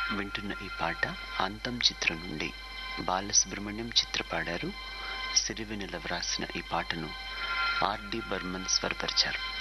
వింటున్న ఈ పాట అంతం చిత్రం నుండి బాలసుబ్రహ్మణ్యం చిత్ర పాడారు. సిరివెన్నెల వ్రాసిన ఈ పాటను ఆర్డి బర్మన్ స్వరపరిచారు.